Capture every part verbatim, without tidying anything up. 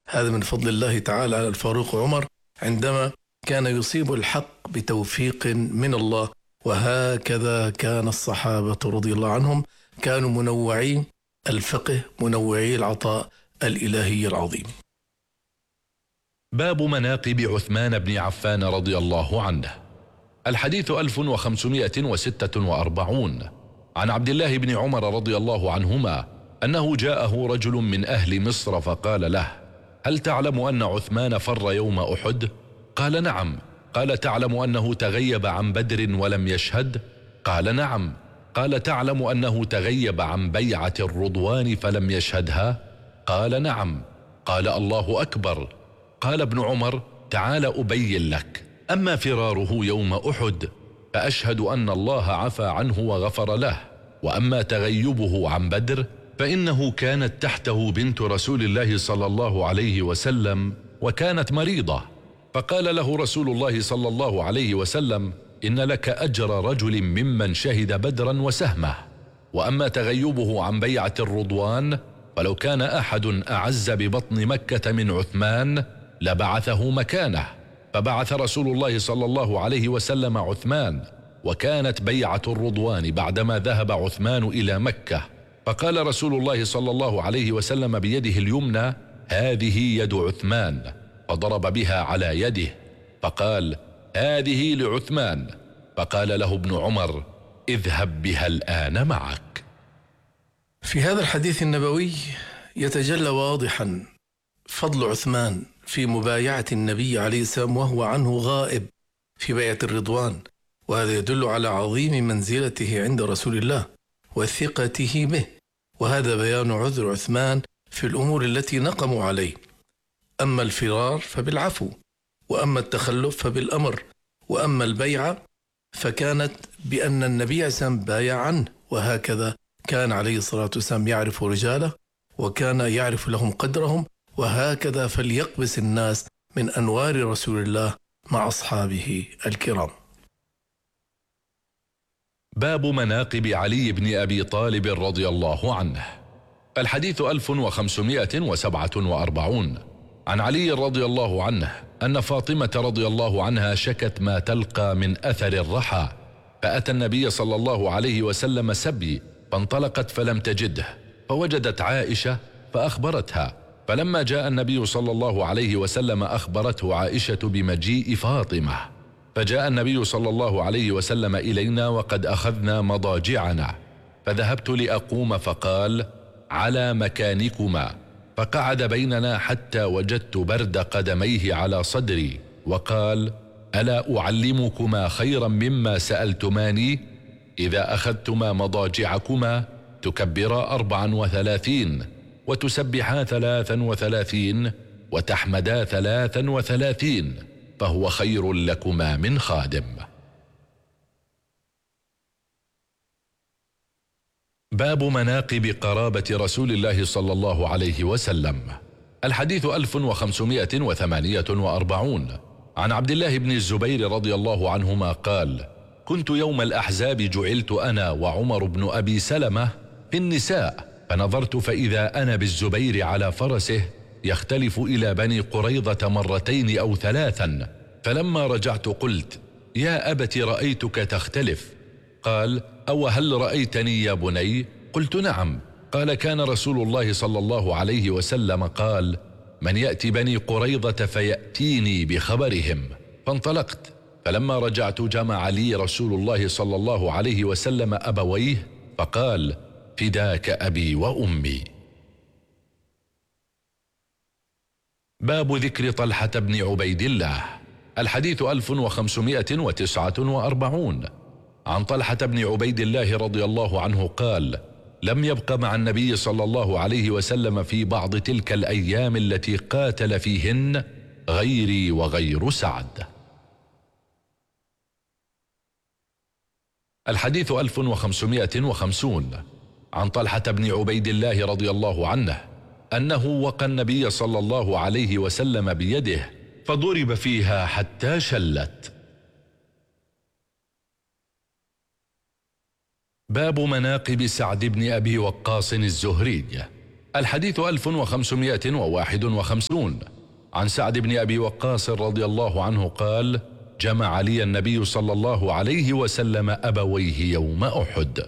هذا من فضل الله تعالى على الفاروق عمر عندما كان يصيب الحق بتوفيق من الله. وهكذا كان الصحابة رضي الله عنهم، كانوا منوعي الفقه، منوعي العطاء الإلهي العظيم. باب مناقب عثمان بن عفان رضي الله عنه. الحديث ألف وخمسمائة وستة وأربعون. عن عبد الله بن عمر رضي الله عنهما أنه جاءه رجل من أهل مصر فقال له: هل تعلم أن عثمان فر يوم أحد؟ قال: نعم. قال: تعلم أنه تغيب عن بدر ولم يشهد؟ قال: نعم. قال: تعلم أنه تغيب عن بيعة الرضوان فلم يشهدها؟ قال: نعم. قال: الله أكبر. قال ابن عمر: تعال أبين لك. أما فراره يوم أحد فأشهد أن الله عفى عنه وغفر له، وأما تغيبه عن بدر فإنه كانت تحته بنت رسول الله صلى الله عليه وسلم وكانت مريضة، فقال له رسول الله صلى الله عليه وسلم: إن لك أجر رجل ممن شهد بدرا وسهمه. وأما تغيبه عن بيعة الرضوان فلو كان أحد أعز ببطن مكة من عثمان لبعثه مكانه، فبعث رسول الله صلى الله عليه وسلم عثمان، وكانت بيعة الرضوان بعدما ذهب عثمان إلى مكة، فقال رسول الله صلى الله عليه وسلم بيده اليمنى: هذه يد عثمان، فضرب بها على يده فقال: هذه لعثمان. فقال له ابن عمر: اذهب بها الآن معك. في هذا الحديث النبوي يتجلى واضحا فضل عثمان في مبايعة النبي عليه السلام وهو عنه غائب في بيعة الرضوان، وهذا يدل على عظيم منزلته عند رسول الله وثقته به، وهذا بيان عذر عثمان في الأمور التي نقموا عليه. أما الفرار فبالعفو، وأما التخلف فبالأمر، وأما البيعة فكانت بأن النبي عليه السلام بايع عنه، وهكذا كان عليه الصلاة والسلام يعرف رجاله وكان يعرف لهم قدرهم، وهكذا فليقبس الناس من أنوار رسول الله مع أصحابه الكرام. باب مناقب علي بن أبي طالب رضي الله عنه. الحديث ألف وخمسمائة وسبعة وأربعون. عن علي رضي الله عنه أن فاطمة رضي الله عنها شكت ما تلقى من أثر الرحى، فأتى النبي صلى الله عليه وسلم سبي، فانطلقت فلم تجده، فوجدت عائشة فأخبرتها، فلما جاء النبي صلى الله عليه وسلم أخبرته عائشة بمجيء فاطمة، فجاء النبي صلى الله عليه وسلم إلينا وقد أخذنا مضاجعنا، فذهبت لأقوم فقال: على مكانكما، فقعد بيننا حتى وجدت برد قدميه على صدري، وقال: ألا أعلمكما خيرا مما سألتماني؟ إذا أخذتما مضاجعكما تكبرا أربعا وثلاثين، وتسبحا ثلاثا وثلاثين، وتحمدا ثلاثا وثلاثين، فهو خير لكما من خادم. باب مناقب قرابة رسول الله صلى الله عليه وسلم. الحديث ألف وخمسمائة وثمانية وأربعون. عن عبد الله بن الزبير رضي الله عنهما قال: كنت يوم الأحزاب جعلت أنا وعمر بن أبي سلمة في النساء، فنظرت فإذا أنا بالزبير على فرسه يختلف إلى بني قريظة مرتين أو ثلاثا، فلما رجعت قلت: يا أبت رأيتك تختلف. قال: أو هل رأيتني يا بني؟ قلت: نعم. قال: كان رسول الله صلى الله عليه وسلم قال: من يأتي بني قريظة فيأتيني بخبرهم. فانطلقت، فلما رجعت جمع لي رسول الله صلى الله عليه وسلم أبويه فقال: فداك أبي وأمي. باب ذكر طلحة بن عبيد الله. الحديث ألف وخمسمائة وتسعة وأربعون. عن طلحة بن عبيد الله رضي الله عنه قال: لم يبق مع النبي صلى الله عليه وسلم في بعض تلك الأيام التي قاتل فيهن غيري وغير سعد. الحديث ألف وخمسمائة وخمسون. عن طلحة بن عبيد الله رضي الله عنه أنه وقى النبي صلى الله عليه وسلم بيده فضرب فيها حتى شلت. باب مناقب سعد بن أبي وقاص الزهري. الحديث ألف وخمسمائة وواحد وخمسون عن سعد بن أبي وقاص رضي الله عنه قال: جمع لي النبي صلى الله عليه وسلم أبويه يوم أحد.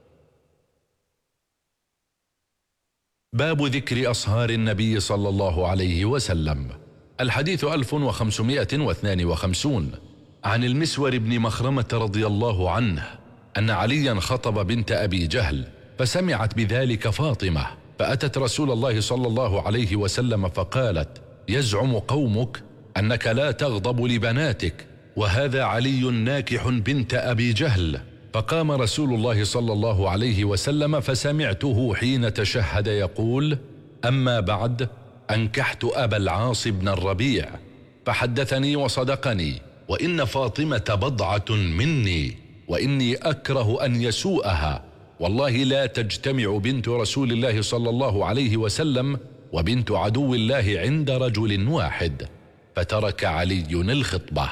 باب ذكر أصهار النبي صلى الله عليه وسلم. الحديث ألف وخمسمائة واثنان وخمسون عن المسور بن مخرمة رضي الله عنه أن عليا خطب بنت أبي جهل، فسمعت بذلك فاطمة، فأتت رسول الله صلى الله عليه وسلم فقالت: يزعم قومك أنك لا تغضب لبناتك، وهذا علي ناكح بنت أبي جهل. فقام رسول الله صلى الله عليه وسلم فسمعته حين تشهد يقول: أما بعد، أنكحت أبا العاص بن الربيع، فحدثني وصدقني، وإن فاطمة بضعة مني، وإني أكره أن يسوءها، والله لا تجتمع بنت رسول الله صلى الله عليه وسلم وبنت عدو الله عند رجل واحد. فترك علي الخطبة.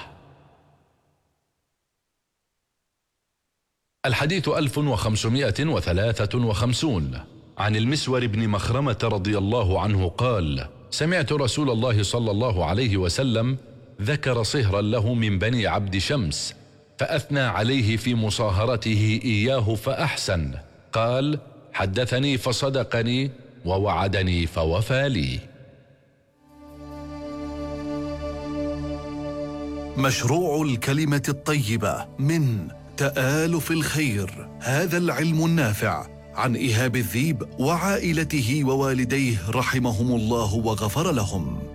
الحديث ألف وخمسمائة وثلاثة وخمسون عن المسور بن مخرمة رضي الله عنه قال: سمعت رسول الله صلى الله عليه وسلم ذكر صهرا له من بني عبد شمس، فأثنى عليه في مصاهرته إياه فأحسن. قال: حدثني فصدقني، ووعدني فوفى لي. مشروع الكلمة الطيبة من تآلف الخير، هذا العلم النافع، عن إيهاب الذيب وعائلته ووالديه رحمهم الله وغفر لهم.